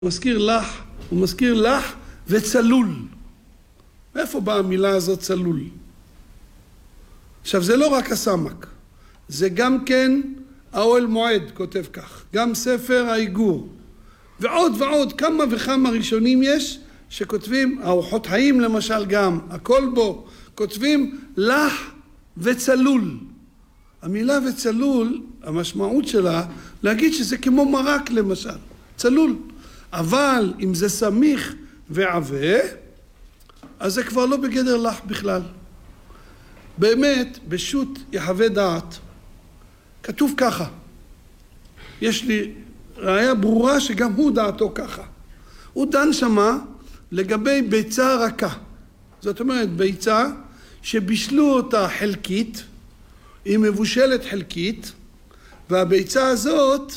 מזכיר לך, הוא מזכיר לך וצלול. מאיפה באה המילה הזאת צלול? עכשיו זה לא רק הסמק, זה גם כן האוהל מועד כותב כך, גם ספר האיגור, ועוד ועוד כמה וכמה ראשונים יש שכותבים, האורחות חיים למשל גם, הכל בו, כותבים לך וצלול. המילה וצלול, המשמעות שלה להגיד שזה כמו מרק למשל, צלול. אבל אם זה סמיך ועבה, אז זה כבר לא בגדר לך בכלל. באמת, בשו"ת יחווה דעת, כתוב ככה. יש לי ראיה ברורה שגם הוא דעתו ככה. הוא דן שמה לגבי ביצה רכה. זאת אומרת, ביצה שבישלו אותה חלקית, היא מבושלת חלקית, והביצה הזאת,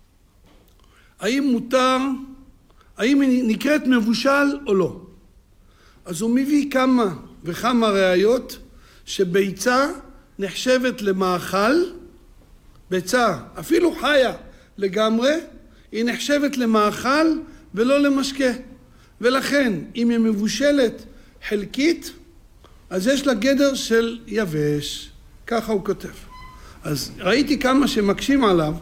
האם מותר, האם היא נקראת מבושל או לא. אז הוא מביא כמה וכמה ראיות שביצה נחשבת למאכל, ביצה אפילו חיה לגמרי, היא נחשבת למאכל ולא למשקה. ולכן אם היא מבושלת חלקית, אז יש לה גדר של יבש, ככה הוא כותב. אז ראיתי כמה שמקשים עליו,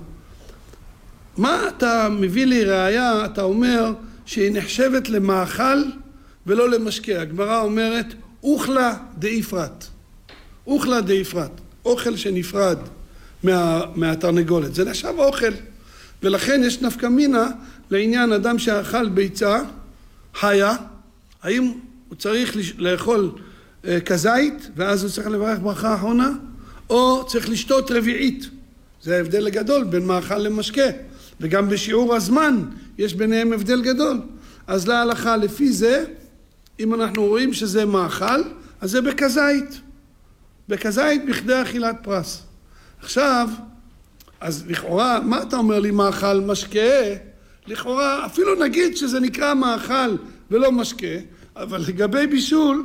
מה אתה מביא לי ראיה, אתה אומר שהיא נחשבת למאכל ולא למשקה. הגמרא אומרת, אוכלה דאפרת. אוכלה דאפרת. אוכל שנפרד מהתרנגולת. זה נחשב אוכל. ולכן יש נפקא מינה לעניין אדם שאכל ביצה חיה, האם הוא צריך לאכול כזית, ואז הוא צריך לברך ברכה אחרונה, או צריך לשתות רביעית. זה ההבדל הגדול בין מאכל למשקה. וגם בשיעור הזמן יש ביניהם הבדל גדול. אז להלכה לפי זה, אם אנחנו רואים שזה מאכל, אז זה בכזית. בכזית בכדי אכילת פרס. עכשיו, אז לכאורה, מה אתה אומר לי מאכל משקה? לכאורה, אפילו נגיד שזה נקרא מאכל ולא משקה, אבל לגבי בישול,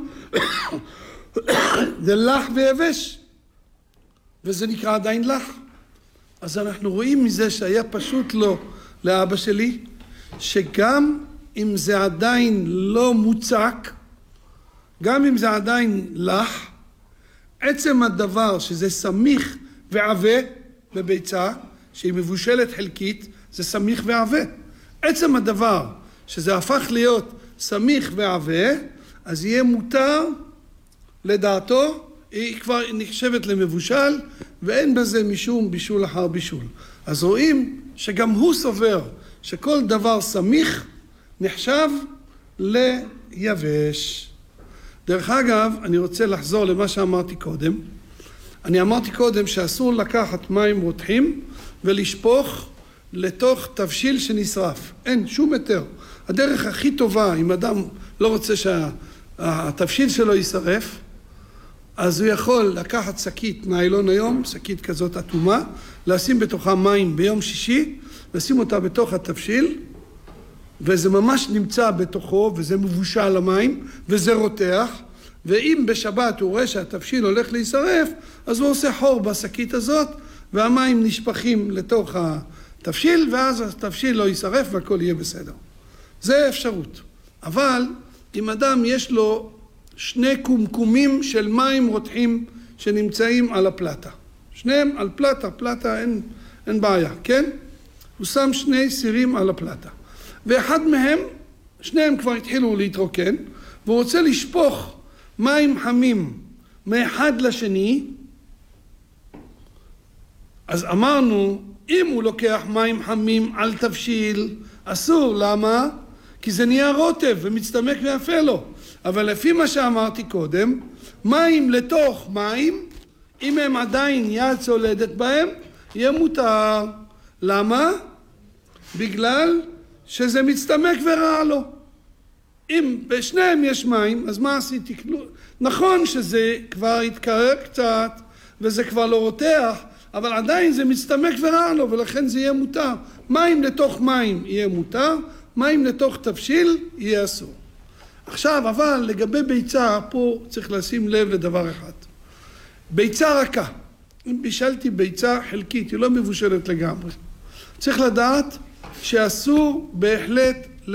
זה לח ויבש. וזה נקרא עדיין לח. אז אנחנו רואים מזה שהיה פשוט לו לאבא שלי, שגם אם זה עדיין לא מוצק, גם אם זה עדיין לח, עצם הדבר שזה סמיך ועבה בביצה, שהיא מבושלת חלקית, זה סמיך ועבה. עצם הדבר שזה הפך להיות סמיך ועבה, אז יהיה מותר לדעתו, היא כבר נחשבת למבושל, ואין בזה משום בישול אחר בישול. אז רואים שגם הוא סובר שכל דבר סמיך נחשב ליבש. דרך אגב, אני רוצה לחזור למה שאמרתי קודם. אני אמרתי קודם שאסור לקחת מים רותחים ולשפוך לתוך תבשיל שנשרף. אין שום היתר. הדרך הכי טובה, אם אדם לא רוצה שהתבשיל שלו יישרף, אז הוא יכול לקחת שקית ניילון היום, שקית כזאת אטומה, לשים בתוכה מים ביום שישי, לשים אותה בתוך התבשיל, וזה ממש נמצא בתוכו, וזה מבושל למים, וזה רותח, ואם בשבת הוא רואה שהתבשיל הולך להישרף, אז הוא עושה חור בשקית הזאת, והמים נשפכים לתוך התבשיל, ואז התבשיל לא יישרף והכל יהיה בסדר. זה אפשרות. אבל אם אדם יש לו שני קומקומים של מים רותחים שנמצאים על הפלטה. שניהם על פלטה, פלטה אין בעיה, כן? הוא שם שני סירים על הפלטה. ואחד מהם, שניהם כבר התחילו להתרוקן, והוא רוצה לשפוך מים חמים מאחד לשני, אז אמרנו, אם הוא לוקח מים חמים על תבשיל, אסור, למה? כי זה נהיה רוטב ומצטמק ויפה לו. אבל לפי מה שאמרתי קודם, מים לתוך מים, אם הם עדיין יד צולדת בהם, יהיה מותר. למה? בגלל שזה מצטמק ורע לו. אם בשניהם יש מים, אז מה עשיתי? נכון שזה כבר התקרר קצת, וזה כבר לא רותח, אבל עדיין זה מצטמק ורע לו, ולכן זה יהיה מותר. מים לתוך מים יהיה מותר, מים לתוך תבשיל יהיה אסור. עכשיו, אבל לגבי ביצה, פה צריך לשים לב לדבר אחד. ביצה רכה. אם בישלתי ביצה חלקית, היא לא מבושלת לגמרי. צריך לדעת שאסור בהחלט